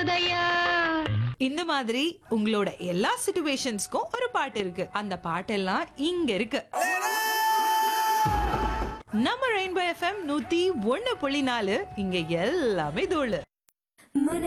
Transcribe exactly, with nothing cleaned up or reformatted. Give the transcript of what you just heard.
போதையா. இந்த மாதிரி உங்களோட எல்லா சிச்சுவேஷன்ஸ்க்கும் ஒரு பாட்டு இருக்கு. அந்த பாட்டெல்லாம் இங்க இருக்கு. நம்ம ரெயின்போ எஃப்எம் நூத்தி ஒண்ணு புள்ளி நாலு, இங்க எல்லாமே தோழு.